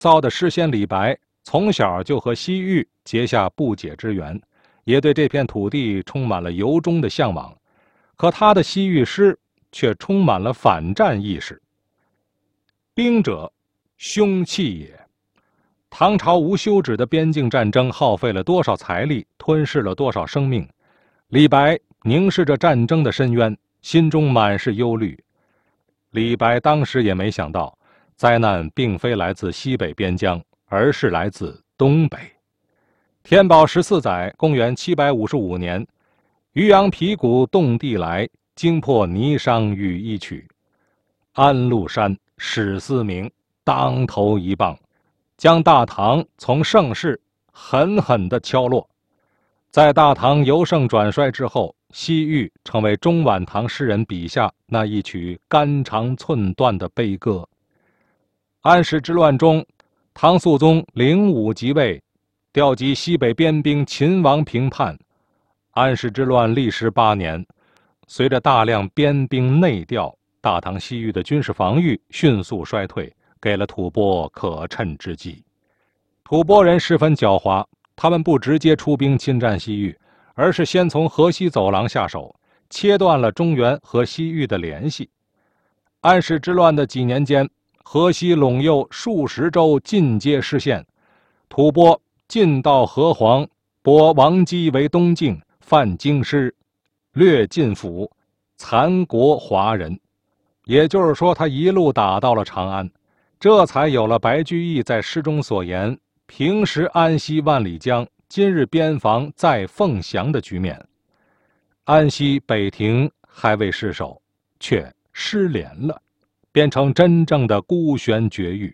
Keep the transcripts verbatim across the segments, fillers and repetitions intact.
遭的诗仙李白从小就和西域结下不解之缘，也对这片土地充满了由衷的向往。可他的西域诗却充满了反战意识。兵者，凶器也。唐朝无休止的边境战争耗费了多少财力，吞噬了多少生命。李白凝视着战争的深渊，心中满是忧虑。李白当时也没想到，灾难并非来自西北边疆，而是来自东北。天宝十四载，公元七百五十五年，渔阳鼙鼓动地来，惊破霓裳羽衣曲。安禄山史思明当头一棒，将大唐从盛世狠狠地敲落。在大唐由盛转衰之后，西域成为中晚唐诗人笔下那一曲肝肠寸断的悲歌。安史之乱中，唐肃宗灵武即位，调集西北边兵秦王平叛。安史之乱历时八年，随着大量边兵内调，大唐西域的军事防御迅速衰退，给了吐蕃可乘之机。吐蕃人十分狡猾，他们不直接出兵侵占西域，而是先从河西走廊下手，切断了中原和西域的联系。安史之乱的几年间，河西陇右数十州尽皆失陷，吐蕃进到河湟，拨王基为东境，犯京师，掠晋府，残国华人。也就是说，他一路打到了长安，这才有了白居易在诗中所言“平时安西万里江，今日边防在凤翔”的局面。安西北庭还未失守，却失联了，变成真正的孤悬绝域。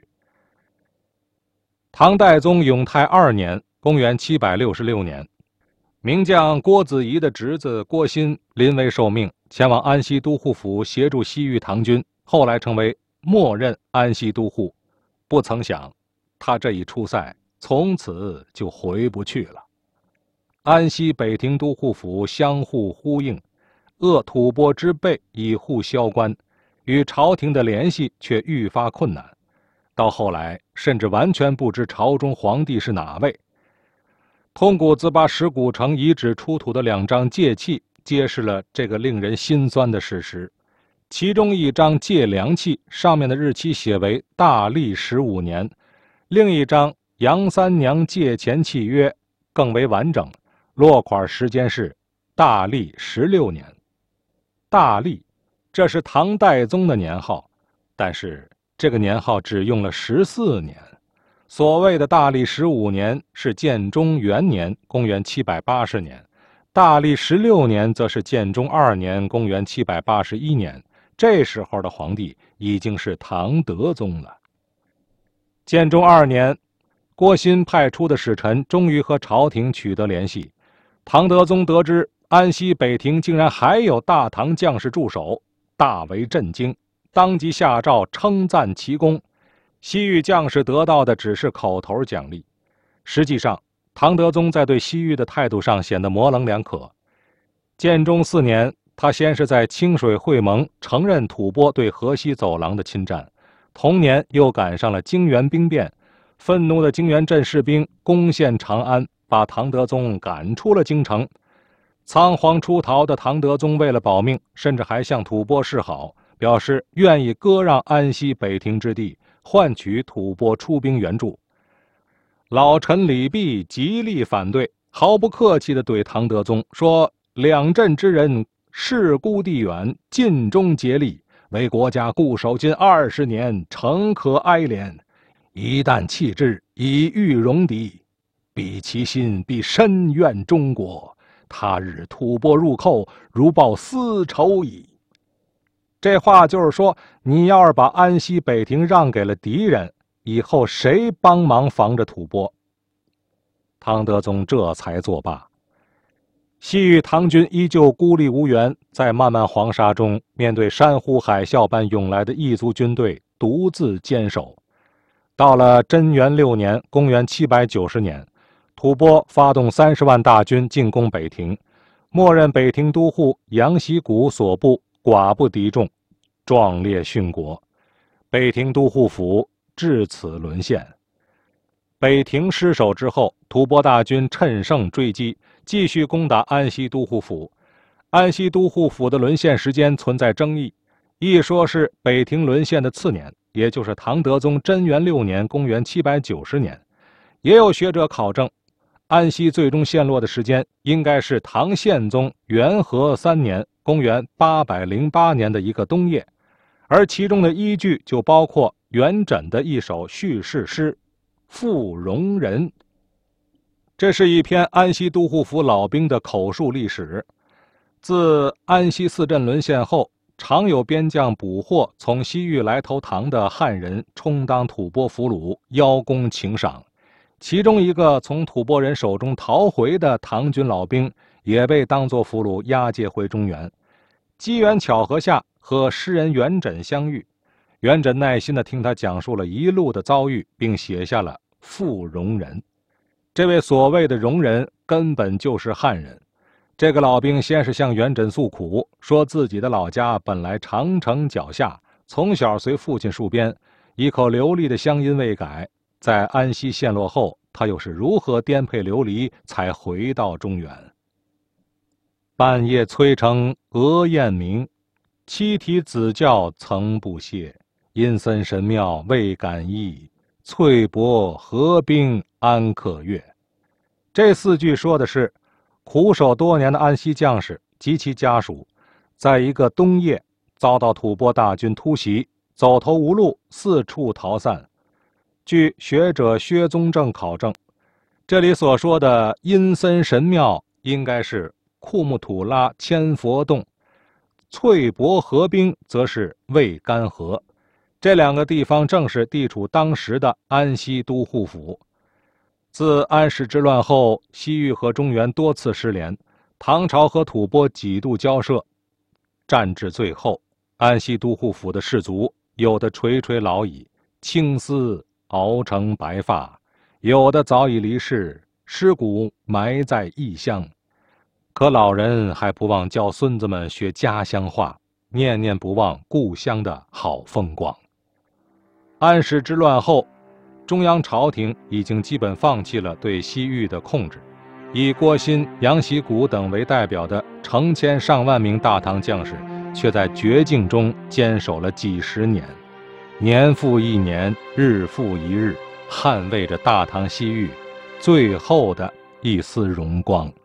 唐代宗永泰二年，公元七百六十六年，名将郭子仪的侄子郭昕临危受命，前往安西都护府协助西域唐军，后来成为默认安西都护。不曾想，他这一出塞，从此就回不去了。安西北庭都护府相互呼应，扼吐蕃之背以护萧关，与朝廷的联系却愈发困难。到后来，甚至完全不知朝中皇帝是哪位。通古兹巴石鼓城遗址出土的两张界器，揭示了这个令人心酸的事实。其中一张界量器上面的日期写为大历十五年，另一张杨三娘界前契约更为完整，落款时间是大历十六年。大历，这是唐代宗的年号，但是这个年号只用了十四年。所谓的大历十五年是建中元年，公元七百八十年；大历十六年则是建中二年，公元七百八十一年。这时候的皇帝已经是唐德宗了。建中二年，郭昕派出的使臣终于和朝廷取得联系。唐德宗得知安西北庭竟然还有大唐将士驻守，大为震惊，当即下诏称赞其功。西域将士得到的只是口头奖励，实际上唐德宗在对西域的态度上显得模棱两可。建中四年，他先是在清水会盟承认吐蕃对河西走廊的侵占，同年又赶上了泾原兵变，愤怒的泾原镇士兵攻陷长安，把唐德宗赶出了京城。仓皇出逃的唐德宗为了保命，甚至还向吐蕃示好，表示愿意割让安西北庭之地，换取吐蕃出兵援助。老臣李泌极力反对，毫不客气地对唐德宗说：“两镇之人势孤地远，尽忠竭力，为国家固守近二十年，诚可哀怜。一旦弃之，以欲戎狄，彼其心必深怨中国。他日吐蕃入寇，如报私仇矣。”这话就是说，你要是把安西北庭让给了敌人，以后谁帮忙防着吐蕃？唐德宗这才作罢。西域唐军依旧孤立无援，在漫漫黄沙中，面对山呼海啸般涌来的异族军队，独自坚守。到了贞元六年，公元七百九十年，吐蕃发动三十万大军进攻北庭，默认北庭都护杨习古所部寡不敌众，壮烈殉国。北庭都护府至此沦陷。 北庭失守之后，吐蕃大军趁胜追击，继续攻打安西都护府。安西都护府的沦陷时间存在争议，一说是北庭沦陷的次年，也就是唐德宗贞元六年（公元七百九十年），也有学者考证，安西最终陷落的时间应该是唐宪宗元和三年（公元八百零八年）的一个冬夜，而其中的依据就包括元稹的一首叙事诗《傅容人》。这是一篇安西都护府老兵的口述历史。自安西四镇沦陷后，常有边将捕获从西域来投唐的汉人充当吐蕃俘虏，邀功请赏。其中一个从吐蕃人手中逃回的唐军老兵，也被当作俘虏押解回中原。机缘巧合下和诗人元稹相遇，元稹耐心地听他讲述了一路的遭遇，并写下了《傅容人》。这位所谓的容人根本就是汉人。这个老兵先是向元稹诉苦，说自己的老家本来长城脚下，从小随父亲戍边，一口流利的乡音未改。在安西陷落后，他又是如何颠沛流离才回到中原？半夜催城鹅雁鸣，七啼子叫曾不歇。阴森神庙未敢诣，翠帛河滨安可越。这四句说的是苦守多年的安西将士及其家属，在一个冬夜遭到吐蕃大军突袭，走投无路，四处逃散。据学者薛宗正考证，这里所说的阴森神庙应该是库木土拉千佛洞，翠帛河滨则是渭干河。这两个地方正是地处当时的安西都护府。自安史之乱后，西域和中原多次失联，唐朝和吐蕃几度交涉。战至最后，安西都护府的士卒有的垂垂老矣，青丝熬成白发；有的早已离世，尸骨埋在异乡。可老人还不忘教孙子们学家乡话，念念不忘故乡的好风光。安史之乱后，中央朝廷已经基本放弃了对西域的控制，以郭昕、杨习古等为代表的成千上万名大唐将士，却在绝境中坚守了几十年，年复一年，日复一日，捍卫着大唐西域最后的一丝荣光。